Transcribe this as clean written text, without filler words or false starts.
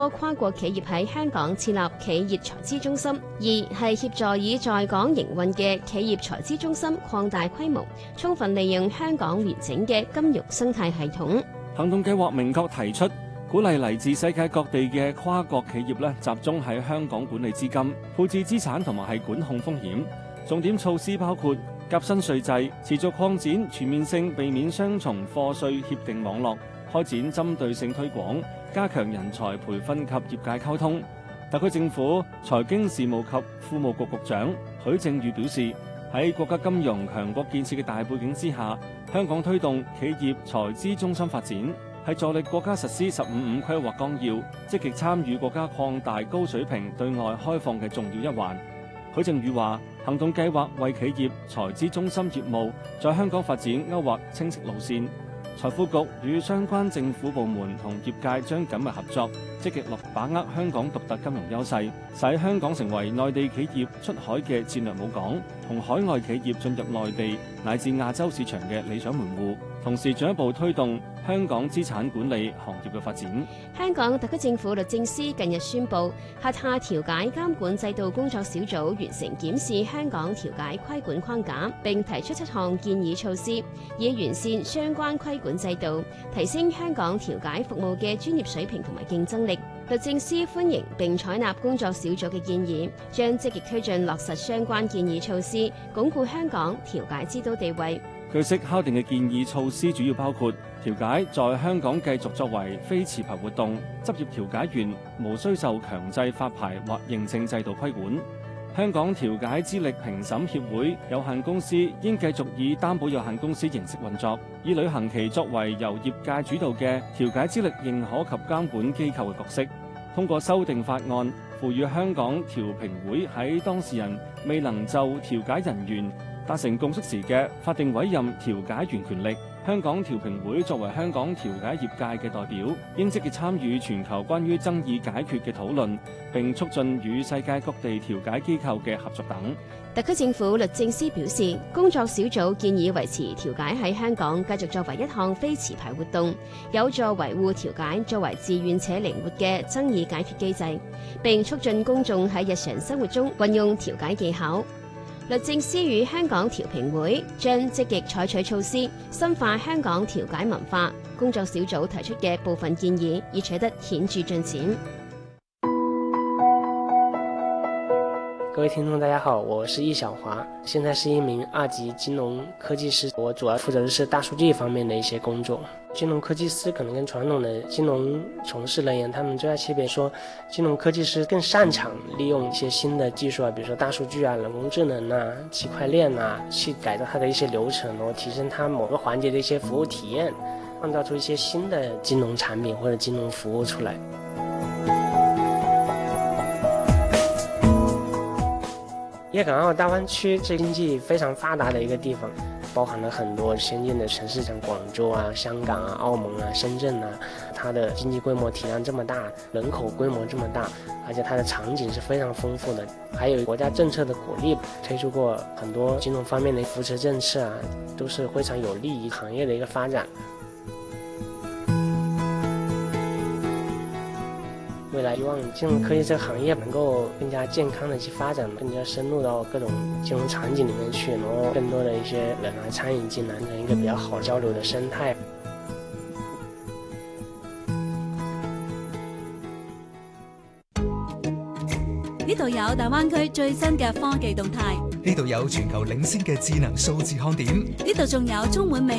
跨國企業喺香港設立企業財資中心；二係協助以在港營運嘅企業財資中心擴大規模，充分利用香港完整嘅金融生態系統。 行動計劃明確提出，鼓勵嚟自世界各地嘅跨國企業集中喺香港管理資金、配置資產同埋係管控風險。重點措施包括革新稅制、持續擴展全面性避免雙重課稅協定網絡，開展針對性推廣，加強人才培訓及業界溝通。特區政府財經事務及庫務局局長許正宇表示，喺國家金融強國建設嘅大背景之下，香港推動企業財資中心發展，係助力國家實施15.5規劃綱要，積極參與國家擴大高水平對外開放嘅重要一環。許正宇話，行動計劃為企業財資中心業務在香港發展勾畫清晰路線。財庫局與相關政府部門同業界將緊密合作，積極把握香港獨特金融優勢，使香港成為內地企業出海嘅戰略母港，同海外企業進入內地乃至亞洲市場嘅理想門戶，同時進一步推動香港資產管理行業嘅發展。 香港特區政府律政司近日宣布，轄下調解監管制度工作小組完成檢視香港調解規管框架，並提出7項建議措施，以完善相關規管制度，提升香港調解服務嘅專業水平同埋競爭力。律政司歡迎並採納工作小組嘅建議，將積極推進落實相關建議措施，鞏固香港調解之都地位。 據悉敲定嘅建議措施主要包括調解在香港繼續作為非持牌活動，執業調解員無需受強制發牌或認證制度規管。香港調解資歷評審協會有限公司應繼續以擔保有限公司形式運作，以履行其作為由業界主導嘅調解資歷認可及監管機構嘅角色。通過修訂法案，賦予香港調評會喺當事人未能就調解人員達成共識時嘅法定委任調解員權力。香港調評會作為香港調解業界嘅代表，應積極參與全球關於爭議解決嘅討論，並促進與世界各地調解機構嘅合作等。 特區政府律政司表示，工作小組建議維持調解喺香港繼續作為一項非持牌活動，有助維護調解作為自願且靈活嘅爭議解決機制，並促進公眾喺日常生活中運用調解技巧。律政司與香港調評會將積極採取措施，深化香港調解文化。工作小組提出嘅部分建議已取得顯著進展。 各位聽眾大家好，我是易小華，現在是一名2級金融科技師，我主要負責的是大數據方面的一些工作。金融科技師可能跟傳統的金融從事人員，他們最大區別說，金融科技師更擅長利用一些新的技術啊，比如說大數據啊、人工智能啊、區塊鏈啊，去改造它的一些流程，然後提升它某個環節的一些服務體驗，創造出一些新的金融產品或者金融服務出來。粵港澳大灣區是經濟非常發達的一個地方，包含了很多先進的城市，像廣州啊、香港啊、澳門啊、深圳啊，它的經濟規模體量這麼大，人口規模這麼大，而且它的場景是非常豐富的，還有國家政策的鼓勵，推出過很多金融方面的扶持政策啊，都是非常有利於行業的一個發展。未來希望金融科技這個行業能夠更加健康的去發展，更加深入到各種金融場景裏面去，然後更多的一些人來參與進來，成一個比較好交流的生態。 呢度有大灣區最新嘅科技動態， 呢度有全球領先嘅智能數字看點， 呢度仲有充滿魅